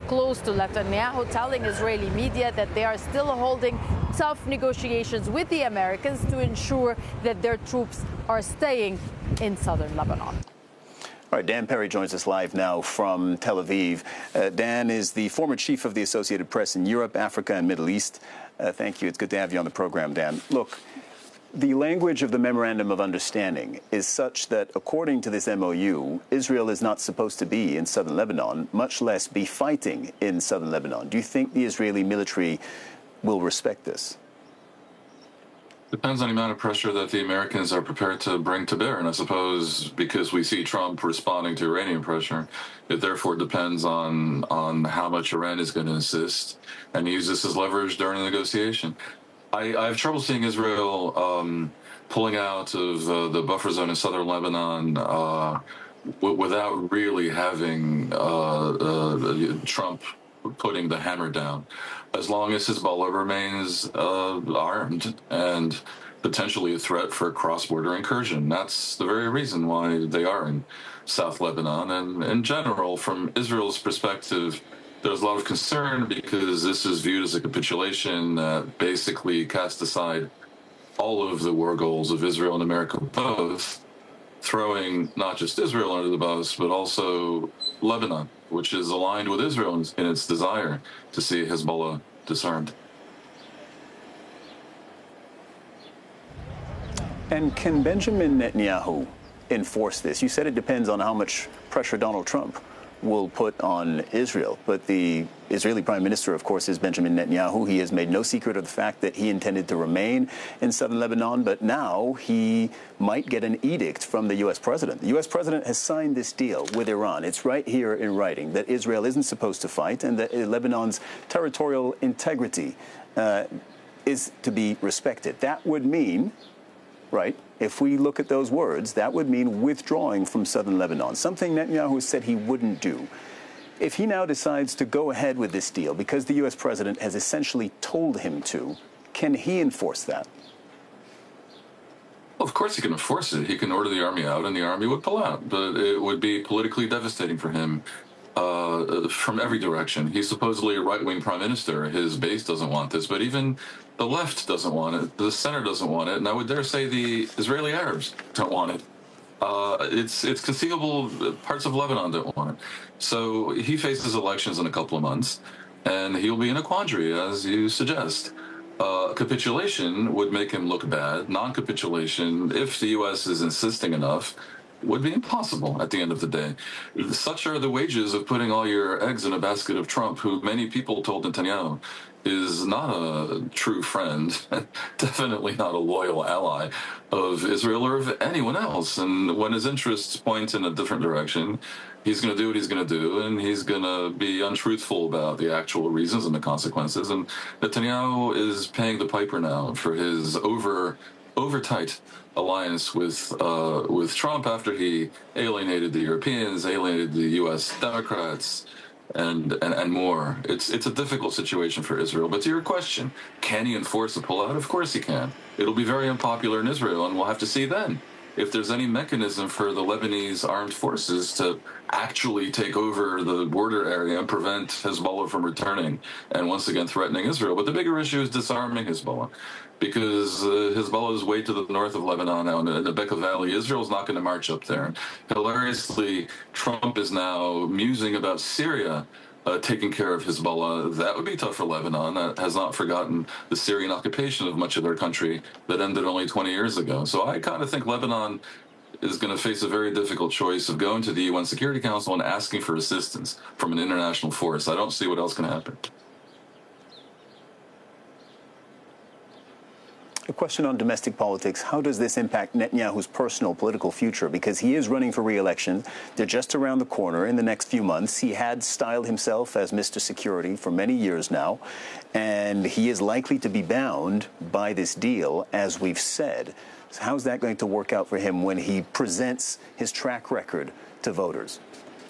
close to Netanyahu, telling Israeli media that they are still holding tough negotiations with the Americans to ensure that their troops are staying in southern Lebanon. All right, Dan Perry joins us live now from Tel Aviv. Dan is the former chief of the Associated Press in Europe, Africa, and Middle East. Thank you. It's good to have you on the program, Dan. Look, the language of the Memorandum of Understanding is such that, according to this MOU, Israel is not supposed to be in southern Lebanon, much less be fighting in southern Lebanon. Do you think the Israeli military will respect this? Depends on the amount of pressure that the Americans are prepared to bring to bear. And I suppose because we see Trump responding to Iranian pressure, it therefore depends on how much Iran is going to insist and use this as leverage during the negotiation. I have trouble seeing Israel pulling out of the buffer zone in southern Lebanon without really having Trump putting the hammer down, as long as Hezbollah remains armed and potentially a threat for cross-border incursion. That's the very reason why they are in South Lebanon. And in general, from Israel's perspective, there's a lot of concern because this is viewed as a capitulation that basically casts aside all of the war goals of Israel and America both, throwing not just Israel under the bus, but also Lebanon, which is aligned with Israel in its desire to see Hezbollah disarmed. And can Benjamin Netanyahu enforce this? You said it depends on how much pressure Donald Trump will put on Israel. But the Israeli Prime Minister, of course, is Benjamin Netanyahu. He has made no secret of the fact that he intended to remain in southern Lebanon, but now he might get an edict from the U.S. president. The U.S. president has signed this deal with Iran. It's right here in writing that Israel isn't supposed to fight and that Lebanon's territorial integrity is to be respected. That would mean, right, if we look at those words, that would mean withdrawing from southern Lebanon, something Netanyahu said he wouldn't do. If he now decides to go ahead with this deal because the U.S. president has essentially told him to, can he enforce that? Well, of course he can enforce it. He can order the army out and the army would pull out. But it would be politically devastating for him from every direction. He's supposedly a right-wing prime minister. His base doesn't want this, but even the left doesn't want it. The center doesn't want it. And I would dare say the Israeli Arabs don't want it. It's conceivable parts of Lebanon don't want it. So he faces elections in a couple of months, and he'll be in a quandary, as you suggest. Capitulation would make him look bad. Non-capitulation, if the U.S. is insisting enough, would be impossible at the end of the day. Such are the wages of putting all your eggs in a basket of Trump, who many people told Netanyahu is not a true friend, definitely not a loyal ally of Israel or of anyone else. And when his interests point in a different direction, he's going to do what he's going to do, and he's going to be untruthful about the actual reasons and the consequences. And Netanyahu is paying the piper now for his over-tight alliance with Trump after he alienated the Europeans, alienated the U.S. Democrats, and more. It's a difficult situation for Israel. But to your question, can he enforce a pullout? Of course he can. It'll be very unpopular in Israel, and we'll have to see then if there's any mechanism for the Lebanese armed forces to actually take over the border area and prevent Hezbollah from returning and once again threatening Israel. But the bigger issue is disarming Hezbollah, because Hezbollah is way to the north of Lebanon now in the Bekaa Valley. Israel's not going to march up there. Hilariously, Trump is now musing about Syria taking care of Hezbollah. That would be tough for Lebanon. That has not forgotten the Syrian occupation of much of their country that ended only 20 years ago. So I kind of think Lebanon is going to face a very difficult choice of going to the UN Security Council and asking for assistance from an international force. I don't see what else can happen. A question on domestic politics. How does this impact Netanyahu's personal political future? Because he is running for re-election. They're just around the corner in the next few months. He had styled himself as Mr. Security for many years now, and he is likely to be bound by this deal, as we've said. So how's that going to work out for him when he presents his track record to voters?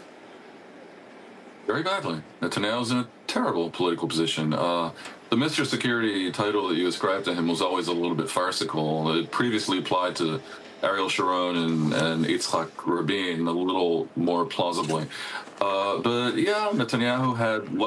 Very badly. Netanyahu's in a terrible political position. The Mr. Security title that you ascribed to him was always a little bit farcical. It previously applied to Ariel Sharon and Yitzhak Rabin a little more plausibly. But yeah, Netanyahu had